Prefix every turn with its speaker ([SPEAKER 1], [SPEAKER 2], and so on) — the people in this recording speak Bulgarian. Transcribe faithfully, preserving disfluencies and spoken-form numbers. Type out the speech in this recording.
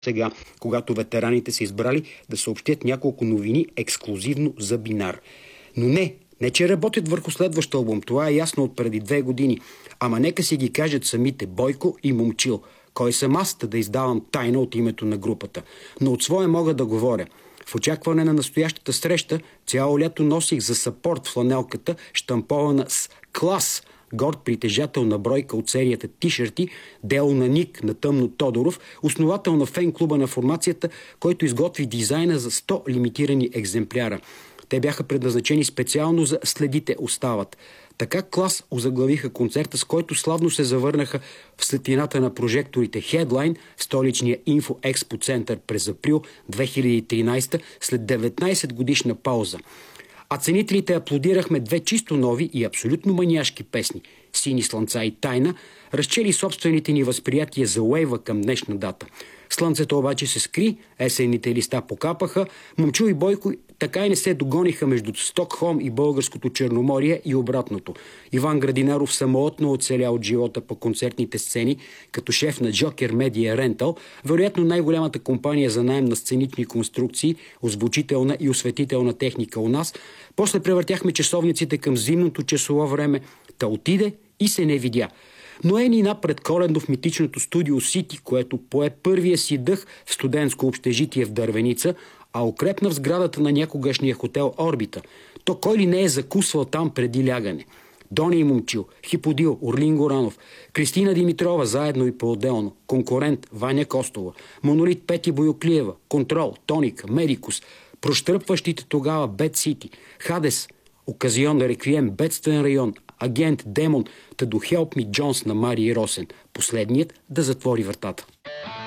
[SPEAKER 1] сега, когато ветераните са избрали да съобщят няколко новини ексклузивно за Бинар. Но не, не че работят върху следващ албум, това е ясно от преди две години. Ама нека си ги кажат самите Бойко и Момчил. Кой съм аз да издавам тайна от името на групата? Но от своя мога да говоря. В очакване на настоящата среща, цяло лято носих за съпорт фланелката, щампована с клас, горд притежател на бройка от серията тишърти, дело на Ник на Тъмно Тодоров, основател на фен-клуба на формацията, който изготви дизайна за сто лимитирани екземпляра. Те бяха предназначени специално за "Следите остават". Така клас озаглавиха концерта, с който славно се завърнаха в светлината на прожекторите Headline в столичния Инфо Експо център през април две хиляди и тринадесета след деветнадесет годишна пауза. А ценителите аплодирахме две чисто нови и абсолютно маниашки песни "Сини слънца" и "Тайна", разчели собствените ни възприятия за уейва към днешна дата. Слънцето обаче се скри, есенните листа покапаха, Момчил и Бойко така и не се догониха между Стокхолм и българското Черноморие и обратното. Иван Градинаров самотно оцеля от живота по концертните сцени, като шеф на Joker Media Rental, вероятно най-голямата компания за наем на сценични конструкции, озвучителна и осветителна техника у нас. После превъртяхме часовниците към зимното часово време, та отиде и се не видя. Но е нина предколедно в митичното студио Сити, което пое първия си дъх в студентско общежитие в Дървеница, а укрепна в сградата на някогашния хотел Орбита. То кой ли не е закусвал там преди лягане? Дони и Момчил, Хиподил, Орлин Горанов, Кристина Димитрова заедно и по-отделно, конкурент Ваня Костова, Монолит Пети Боюклиева, Контрол, Тоник, Медикус, прощръпващите тогава Бед Сити, Хадес, Оказион Реквием, Бедствен район, Агент, Демон, та до Help Me Jones на Мари и Росен. Последният да затвори вратата.